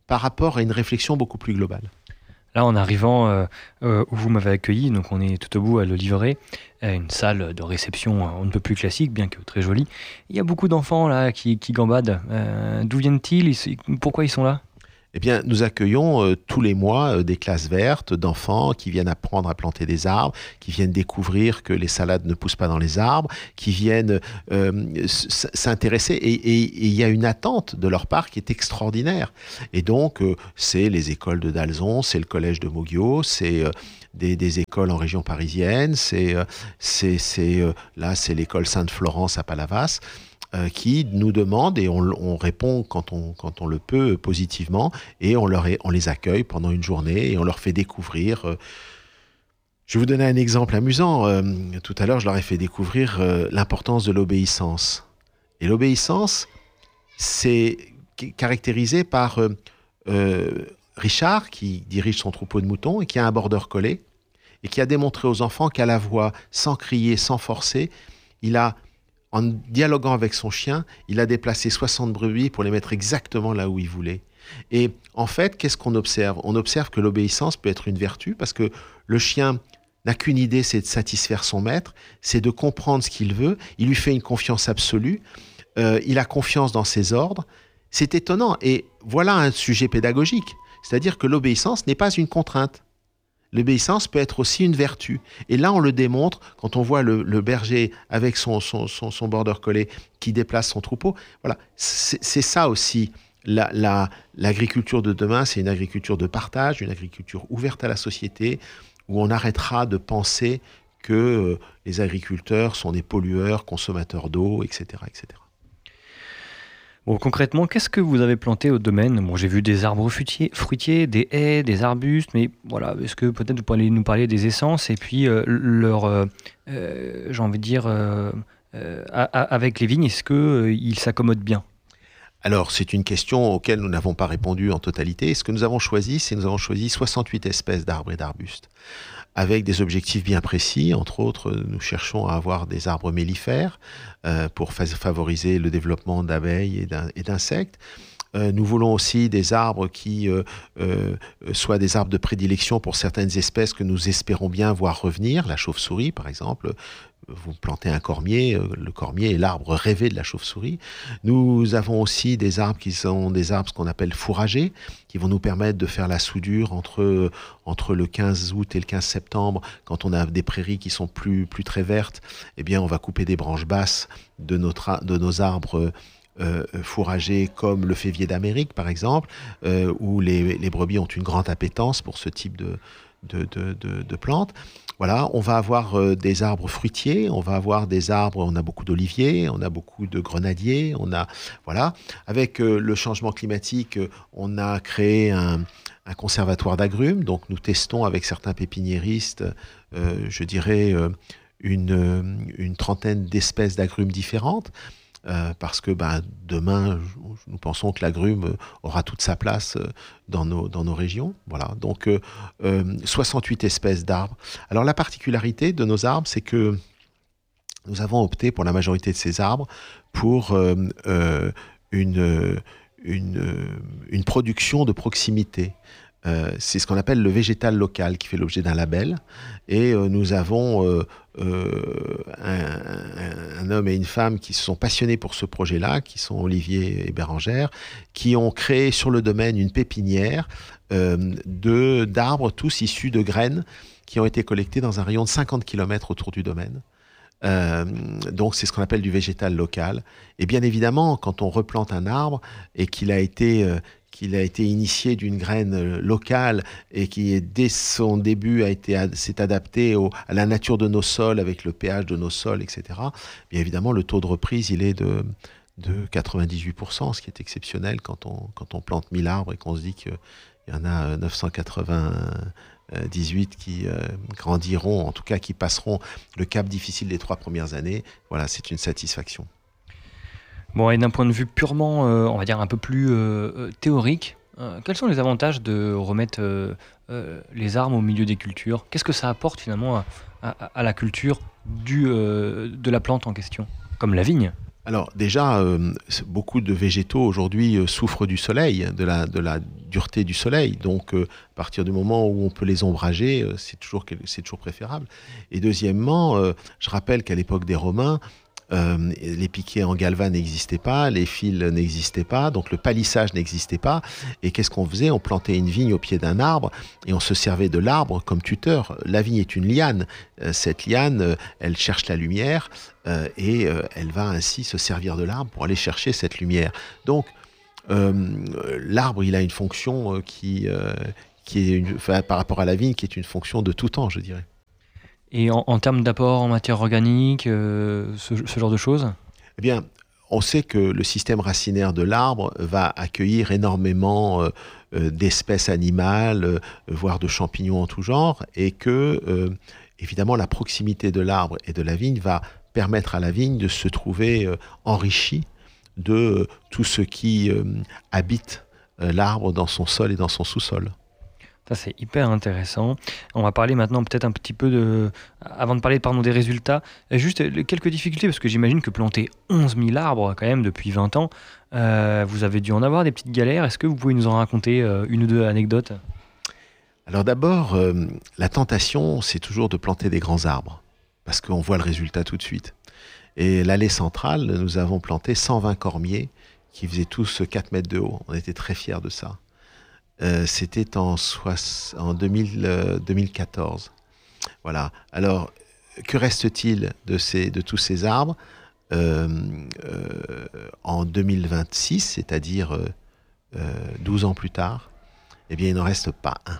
par rapport à une réflexion beaucoup plus globale. Là, en arrivant euh, euh, où vous m'avez accueilli, donc on est tout au bout à Le Livret, euh, une salle de réception euh, on ne peut plus classique, bien que très jolie. Il y a beaucoup d'enfants là qui, qui gambadent. Euh, d'où viennent-ils? Ils, pourquoi ils sont là? Eh bien, nous accueillons euh, tous les mois euh, des classes vertes d'enfants qui viennent apprendre à planter des arbres, qui viennent découvrir que les salades ne poussent pas dans les arbres, qui viennent euh, s'intéresser. Et il y a une attente de leur part qui est extraordinaire. Et donc, euh, c'est les écoles de Dalzon, c'est le collège de Moguio, c'est... Euh, Des, des écoles en région parisienne, c'est, euh, c'est, c'est, euh, là c'est l'école Sainte-Florence à Palavas, euh, qui nous demande et on, on répond quand on, quand on le peut positivement et on, leur est, on les accueille pendant une journée et on leur fait découvrir. Euh, je vais vous donner un exemple amusant. Euh, tout à l'heure, je leur ai fait découvrir euh, l'importance de l'obéissance. Et l'obéissance, c'est caractérisé par... Euh, euh, Richard, qui dirige son troupeau de moutons et qui a un border collie et qui a démontré aux enfants qu'à la voix, sans crier, sans forcer, il a, en dialoguant avec son chien, il a déplacé soixante brebis pour les mettre exactement là où il voulait. Et en fait, qu'est-ce qu'on observe? On observe que l'obéissance peut être une vertu parce que le chien n'a qu'une idée, c'est de satisfaire son maître, c'est de comprendre ce qu'il veut, il lui fait une confiance absolue, euh, il a confiance dans ses ordres. C'est étonnant et voilà un sujet pédagogique. C'est-à-dire que l'obéissance n'est pas une contrainte. L'obéissance peut être aussi une vertu. Et là, on le démontre quand on voit le, le berger avec son, son, son, son border collie qui déplace son troupeau. Voilà, c'est, c'est ça aussi. La, la, l'agriculture de demain, c'est une agriculture de partage, une agriculture ouverte à la société, où on arrêtera de penser que euh, les agriculteurs sont des pollueurs, consommateurs d'eau, et cetera, et cetera. Bon, concrètement, qu'est-ce que vous avez planté au domaine? Bon, j'ai vu des arbres fruitiers, fruitiers, des haies, des arbustes, mais voilà, est-ce que peut-être vous pourriez nous parler des essences et puis euh, leur, euh, euh, j'ai envie de dire, euh, euh, avec les vignes, est-ce qu'ils euh, s'accommodent bien? Alors, c'est une question auquel nous n'avons pas répondu en totalité. Ce que nous avons choisi, c'est que nous avons choisi soixante-huit espèces d'arbres et d'arbustes, avec des objectifs bien précis. Entre autres, nous cherchons à avoir des arbres mellifères euh, pour fa- favoriser le développement d'abeilles et, d'in- et d'insectes. Euh, nous voulons aussi des arbres qui euh, euh, soient des arbres de prédilection pour certaines espèces que nous espérons bien voir revenir. La chauve-souris, par exemple. Vous plantez un cormier, le cormier est l'arbre rêvé de la chauve-souris. Nous avons aussi des arbres qui sont des arbres ce qu'on appelle fourragers, qui vont nous permettre de faire la soudure entre, entre le quinze août et le quinze septembre. Quand on a des prairies qui sont plus, plus très vertes, eh bien on va couper des branches basses de, notre, de nos arbres euh, fourragers, comme le févier d'Amérique par exemple, euh, où les, les brebis ont une grande appétence pour ce type de, de, de, de, de plantes. Voilà, on va avoir euh, des arbres fruitiers, on va avoir des arbres, on a beaucoup d'oliviers, on a beaucoup de grenadiers, on a, voilà. Avec euh, le changement climatique, euh, on a créé un, un conservatoire d'agrumes, donc nous testons avec certains pépiniéristes, euh, je dirais, euh, une, une trentaine d'espèces d'agrumes différentes. Euh, parce que ben, demain, nous pensons que l'agrume aura toute sa place dans nos, dans nos régions. Voilà. Donc, euh, euh, soixante-huit espèces d'arbres. Alors, la particularité de nos arbres, c'est que nous avons opté pour la majorité de ces arbres pour euh, euh, une, une, une production de proximité. Euh, c'est ce qu'on appelle le végétal local qui fait l'objet d'un label. Et euh, nous avons euh, euh, un, un homme et une femme qui se sont passionnés pour ce projet-là, qui sont Olivier et Bérangère, qui ont créé sur le domaine une pépinière euh, de, d'arbres tous issus de graines qui ont été collectées dans un rayon de cinquante kilomètres autour du domaine. Euh, donc c'est ce qu'on appelle du végétal local. Et bien évidemment, quand on replante un arbre et qu'il a été... Euh, qu'il a été initié d'une graine locale et qui, dès son début, a été, s'est adapté au, à la nature de nos sols, avec le pH de nos sols, et cetera, bien évidemment, le taux de reprise, il est de, de quatre-vingt-dix-huit pour cent, ce qui est exceptionnel quand on, quand on plante mille arbres et qu'on se dit qu'il y en a neuf cent quatre-vingt-dix-huit qui euh, grandiront, en tout cas qui passeront le cap difficile des trois premières années. Voilà, c'est une satisfaction. Bon, et d'un point de vue purement, euh, on va dire, un peu plus euh, théorique, euh, quels sont les avantages de remettre euh, euh, les arbres au milieu des cultures? Qu'est-ce que ça apporte finalement à, à, à la culture du, euh, de la plante en question, comme la vigne? Alors déjà, euh, beaucoup de végétaux aujourd'hui euh, souffrent du soleil, de la, de la dureté du soleil. Donc euh, à partir du moment où on peut les ombrager, euh, c'est toujours, c'est toujours préférable. Et deuxièmement, euh, je rappelle qu'à l'époque des Romains, Euh, les piquets en galva n'existaient pas, les fils n'existaient pas, donc le palissage n'existait pas. Et qu'est-ce qu'on faisait? On plantait une vigne au pied d'un arbre et on se servait de l'arbre comme tuteur. La vigne est une liane. Euh, cette liane, euh, elle cherche la lumière euh, et euh, elle va ainsi se servir de l'arbre pour aller chercher cette lumière. Donc, euh, l'arbre, il a une fonction euh, qui, euh, qui est une, enfin, par rapport à la vigne, qui est une fonction de tout temps, je dirais. Et en, en termes d'apport en matière organique, euh, ce, ce genre de choses? Eh bien, on sait que le système racinaire de l'arbre va accueillir énormément euh, euh, d'espèces animales, euh, voire de champignons en tout genre, et que, euh, évidemment, la proximité de l'arbre et de la vigne va permettre à la vigne de se trouver euh, enrichie de euh, tout ce qui euh, habite euh, l'arbre dans son sol et dans son sous-sol. Ça, c'est hyper intéressant. On va parler maintenant peut-être un petit peu de... Avant de parler pardon, des résultats, juste quelques difficultés, parce que j'imagine que planter onze mille arbres quand même depuis vingt ans, euh, vous avez dû en avoir des petites galères. Est-ce que vous pouvez nous en raconter euh, une ou deux anecdotes? Alors d'abord, euh, la tentation, c'est toujours de planter des grands arbres, parce qu'on voit le résultat tout de suite. Et l'allée centrale, nous avons planté cent vingt cormiers qui faisaient tous quatre mètres de haut. On était très fiers de ça. Euh, c'était en, soix- en deux mille, euh, deux mille quatorze. Voilà. Alors, que reste-t-il de, ces, de tous ces arbres euh, euh, en deux mille vingt-six, c'est-à-dire euh, euh, douze ans plus tard? Eh bien, il n'en reste pas un.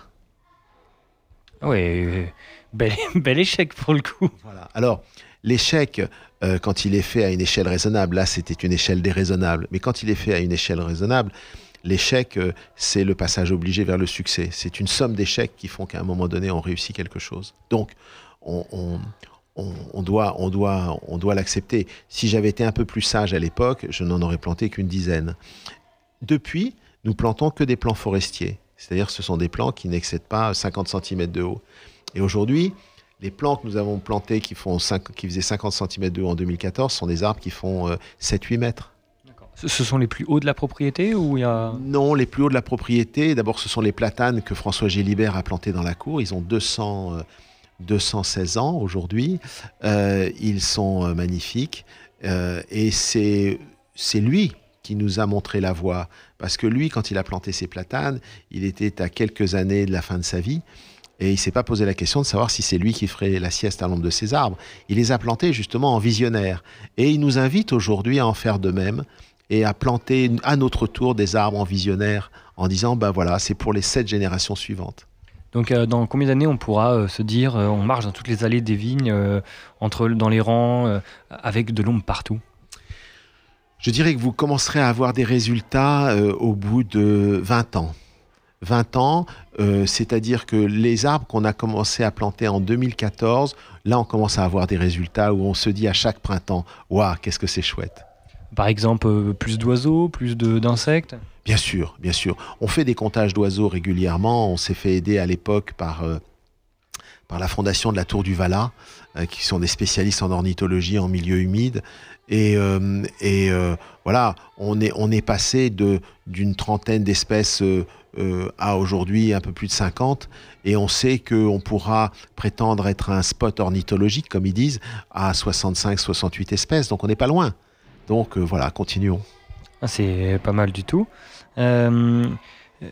Oui, bel, bel échec pour le coup. Voilà. Alors, l'échec, euh, quand il est fait à une échelle raisonnable, là, c'était une échelle déraisonnable, mais quand il est fait à une échelle raisonnable, l'échec, euh, c'est le passage obligé vers le succès. C'est une somme d'échecs qui font qu'à un moment donné, on réussit quelque chose. Donc, on, on, on, on doit, on doit, on doit l'accepter. Si j'avais été un peu plus sage à l'époque, je n'en aurais planté qu'une dizaine. Depuis, nous plantons que des plants forestiers. C'est-à-dire que ce sont des plants qui n'excèdent pas cinquante centimètres de haut. Et aujourd'hui, les plants que nous avons plantés qui, font cinq, qui faisaient cinquante centimètres de haut en deux mille quatorze sont des arbres qui font euh, sept à huit mètres. Ce sont les plus hauts de la propriété ou il y a... Non, les plus hauts de la propriété. D'abord, ce sont les platanes que François Gélibert a plantés dans la cour. Ils ont deux cents, euh, deux cent seize ans aujourd'hui. Euh, ils sont euh, magnifiques. Euh, et c'est, c'est lui qui nous a montré la voie. Parce que lui, quand il a planté ses platanes, il était à quelques années de la fin de sa vie. Et il ne s'est pas posé la question de savoir si c'est lui qui ferait la sieste à l'ombre de ses arbres. Il les a plantés justement en visionnaire. Et il nous invite aujourd'hui à en faire de même et à planter à notre tour des arbres en visionnaire en disant, ben voilà, c'est pour les sept générations suivantes. Donc euh, dans combien d'années on pourra euh, se dire, euh, on marche dans toutes les allées des vignes, euh, entre, dans les rangs, euh, avec de l'ombre partout? Je dirais que vous commencerez à avoir des résultats euh, au bout de vingt ans. vingt ans, euh, c'est-à-dire que les arbres qu'on a commencé à planter en deux mille quatorze, là on commence à avoir des résultats où on se dit à chaque printemps, waouh, qu'est-ce que c'est chouette. Par exemple, euh, plus d'oiseaux, plus de, d'insectes? Bien sûr, bien sûr. On fait des comptages d'oiseaux régulièrement. On s'est fait aider à l'époque par, euh, par la fondation de la Tour du Valat, euh, qui sont des spécialistes en ornithologie en milieu humide. Et, euh, et euh, voilà, on est, on est passé de, d'une trentaine d'espèces euh, euh, à aujourd'hui un peu plus de cinquante. Et on sait qu'on pourra prétendre être un spot ornithologique, comme ils disent, à soixante-cinq soixante-huit espèces. Donc on n'est pas loin. Donc euh, voilà, continuons. Ah, c'est pas mal du tout. Euh, euh,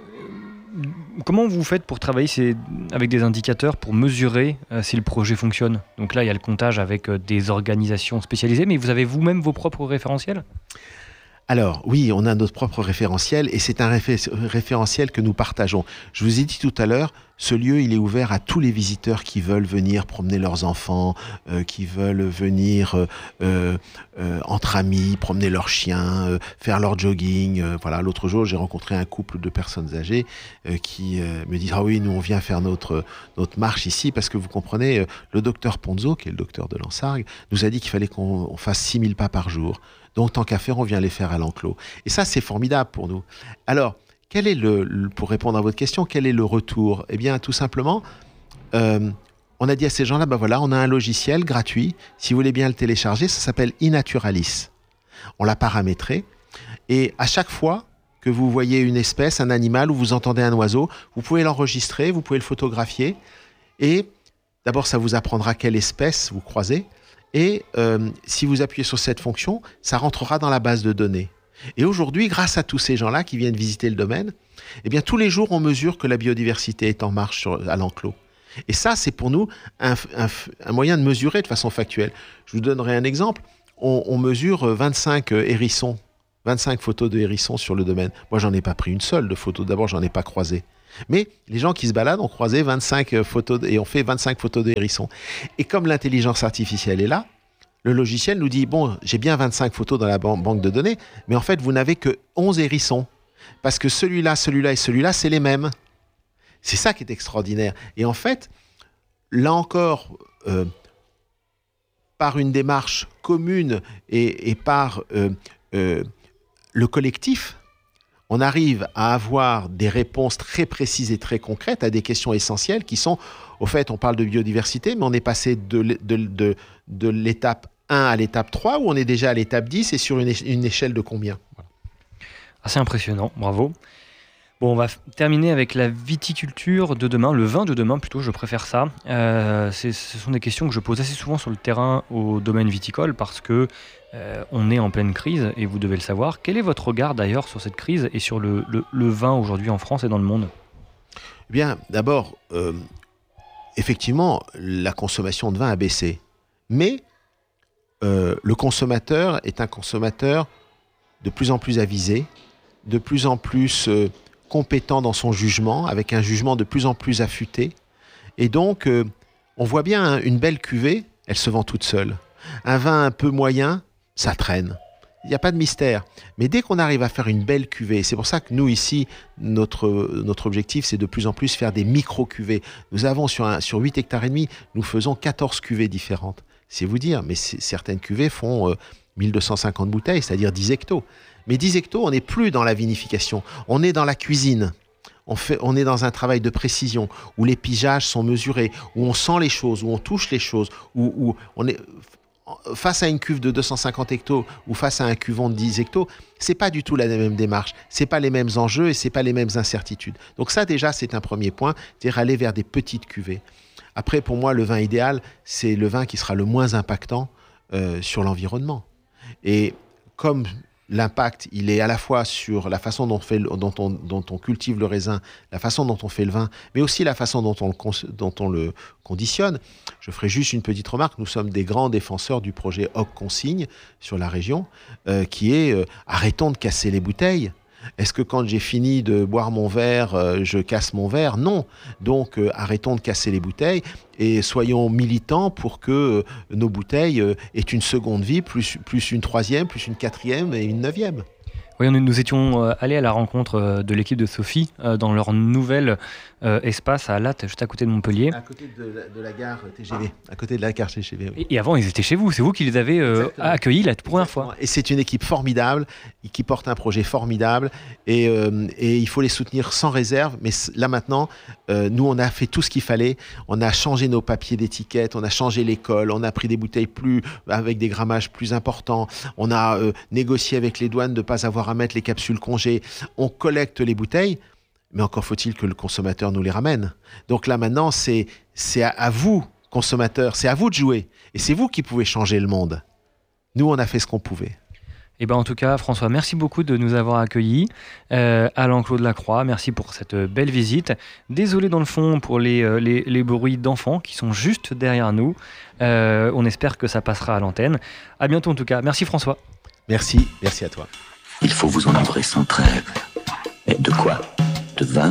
comment vous faites pour travailler c'est, avec des indicateurs pour mesurer euh, si le projet fonctionne? Donc là, il y a le comptage avec euh, des organisations spécialisées, mais vous avez vous-même vos propres référentiels? Alors, oui, on a notre propre référentiel et c'est un réfé- référentiel que nous partageons. Je vous ai dit tout à l'heure, ce lieu, il est ouvert à tous les visiteurs qui veulent venir promener leurs enfants, euh, qui veulent venir euh, euh, euh, entre amis, promener leurs chiens, euh, faire leur jogging. Euh, voilà, l'autre jour, j'ai rencontré un couple de personnes âgées euh, qui euh, me disent « Ah oui, nous, on vient faire notre, notre marche ici parce que vous comprenez, euh, le docteur Ponzo, qui est le docteur de l'Ensargues, nous a dit qu'il fallait qu'on on fasse six mille pas par jour. Donc, tant qu'à faire, on vient les faire à l'enclos. » Et ça, c'est formidable pour nous. Alors, quel est le, le, pour répondre à votre question, quel est le retour? Eh bien, tout simplement, euh, on a dit à ces gens-là, ben voilà, on a un logiciel gratuit. Si vous voulez bien le télécharger, ça s'appelle iNaturalis. On l'a paramétré. Et à chaque fois que vous voyez une espèce, un animal, ou vous entendez un oiseau, vous pouvez l'enregistrer, vous pouvez le photographier. Et d'abord, ça vous apprendra quelle espèce vous croisez. Et euh, si vous appuyez sur cette fonction, ça rentrera dans la base de données. Et aujourd'hui, grâce à tous ces gens-là qui viennent visiter le domaine, eh bien, tous les jours, on mesure que la biodiversité est en marche sur, à l'enclos. Et ça, c'est pour nous un, un, un moyen de mesurer de façon factuelle. Je vous donnerai un exemple. On, on mesure vingt-cinq hérissons, vingt-cinq photos de hérissons sur le domaine. Moi, j'en ai pas pris une seule de photo. D'abord, j'en ai pas croisé. Mais les gens qui se baladent ont croisé vingt-cinq photos et ont fait vingt-cinq photos de hérissons. Et comme l'intelligence artificielle est là, le logiciel nous dit, bon, j'ai bien vingt-cinq photos dans la ban- banque de données, mais en fait, vous n'avez que onze hérissons. Parce que celui-là, celui-là et celui-là, c'est les mêmes. C'est ça qui est extraordinaire. Et en fait, là encore, euh, par une démarche commune et, et par euh, euh, le collectif, on arrive à avoir des réponses très précises et très concrètes à des questions essentielles qui sont, au fait, on parle de biodiversité, mais on est passé de, de, de, de l'étape un à l'étape trois, où on est déjà à l'étape dix, et sur une, éche- une échelle de combien? Voilà. Assez impressionnant, bravo. Bon, on va f- terminer avec la viticulture de demain, le vin de demain plutôt, je préfère ça. Euh, c'est, ce sont des questions que je pose assez souvent sur le terrain au domaine viticole parce que euh, on est en pleine crise et vous devez le savoir. Quel est votre regard d'ailleurs sur cette crise et sur le, le, le vin aujourd'hui en France et dans le monde? Eh bien, d'abord, euh, effectivement, la consommation de vin a baissé. Mais euh, le consommateur est un consommateur de plus en plus avisé, de plus en plus euh, compétent dans son jugement, avec un jugement de plus en plus affûté. Et donc, euh, on voit bien hein, une belle cuvée, elle se vend toute seule. Un vin un peu moyen, ça traîne. Il n'y a pas de mystère. Mais dès qu'on arrive à faire une belle cuvée, c'est pour ça que nous, ici, notre, notre objectif, c'est de plus en plus faire des micro-cuvées. Nous avons sur, un, sur huit hectares et demi, nous faisons quatorze cuvées différentes. C'est vous dire, mais c'est, certaines cuvées font euh, mille deux cent cinquante bouteilles, c'est-à-dire dix hectos. Mais dix hectos, on n'est plus dans la vinification, on est dans la cuisine. On, fait, on est dans un travail de précision, où les pigeages sont mesurés, où on sent les choses, où on touche les choses, où, où on est... Face à une cuve de deux cent cinquante hectos ou face à un cuvon de dix hectos, c'est pas du tout la même démarche, c'est pas les mêmes enjeux et c'est pas les mêmes incertitudes. Donc ça déjà c'est un premier point, c'est-à-dire aller vers des petites cuvées. Après pour moi le vin idéal c'est le vin qui sera le moins impactant euh, sur l'environnement. Et comme l'impact, il est à la fois sur la façon dont on, fait, dont, on, dont on cultive le raisin, la façon dont on fait le vin, mais aussi la façon dont on le, dont on le conditionne. Je ferai juste une petite remarque. Nous sommes des grands défenseurs du projet Hoc Consigne sur la région, euh, qui est euh, arrêtons de casser les bouteilles. Est-ce que quand j'ai fini de boire mon verre, euh, je casse mon verre? Non. Donc euh, arrêtons de casser les bouteilles et soyons militants pour que euh, nos bouteilles euh, aient une seconde vie, plus, plus une troisième, plus une quatrième et une neuvième. Oui, nous, nous étions euh, allés à la rencontre euh, de l'équipe de Sophie euh, dans leur nouvel euh, espace à Latte, juste à côté de Montpellier. À côté de la, de la gare T G V. À côté de la gare T G V, oui. Et, et avant, ils étaient chez vous. C'est vous qui les avez euh, accueillis la toute première fois. Et c'est une équipe formidable, qui porte un projet formidable. Et, euh, et il faut les soutenir sans réserve. Mais là maintenant, euh, nous, on a fait tout ce qu'il fallait. On a changé nos papiers d'étiquette, on a changé l'école, on a pris des bouteilles plus, avec des grammages plus importants. On a euh, négocié avec les douanes de ne pas avoir à mettre les capsules congées. On collecte les bouteilles. Mais encore faut-il que le consommateur nous les ramène. Donc là maintenant, c'est, c'est à, à vous, consommateurs, c'est à vous de jouer. Et c'est vous qui pouvez changer le monde. Nous, on a fait ce qu'on pouvait. Et ben en tout cas, François, merci beaucoup de nous avoir accueillis euh, à l'enclos de la Croix. Merci pour cette belle visite. Désolé dans le fond pour les, euh, les, les bruits d'enfants qui sont juste derrière nous. Euh, on espère que ça passera à l'antenne. À bientôt en tout cas. Merci François. Merci, merci à toi. Il faut vous enivrer sans trêve. Et de quoi ? De vin,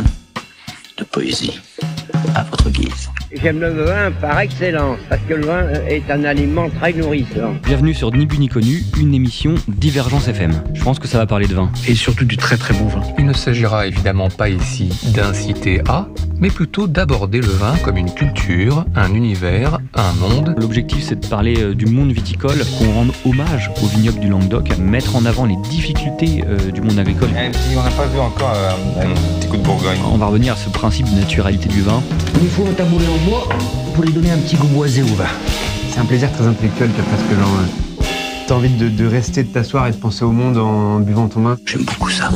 de poésie, à votre guise. J'aime le vin par excellence, parce que le vin est un aliment très nourrissant. Bienvenue sur Ni bu ni connu, une émission Divergence F M. Je pense que ça va parler de vin. Et surtout du très très bon vin. Il ne s'agira évidemment pas ici d'inciter à, mais plutôt d'aborder le vin comme une culture, un univers, un monde. L'objectif c'est de parler du monde viticole, qu'on rende hommage au vignoble du Languedoc, mettre en avant les difficultés euh, du monde agricole. Et puis on n'a pas vu encore euh, un petit coup de Bourgogne. On va revenir à ce principe de naturalité du vin. Il faut un tabouret en bois pour lui donner un petit goût boisé au vin. C'est un plaisir très intellectuel que presque genre... T'as envie de, de rester, de t'asseoir et de penser au monde en buvant ton vin? J'aime beaucoup ça.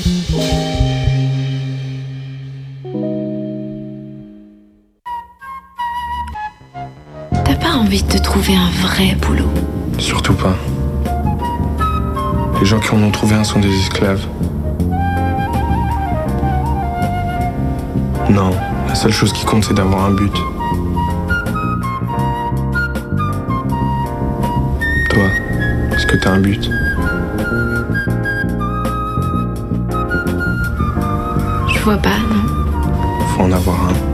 T'as pas envie de te trouver un vrai boulot? Surtout pas. Les gens qui en ont trouvé un sont des esclaves. Non, la seule chose qui compte, c'est d'avoir un but. Toi, est-ce que t'as un but? Je vois pas, non. Faut en avoir un.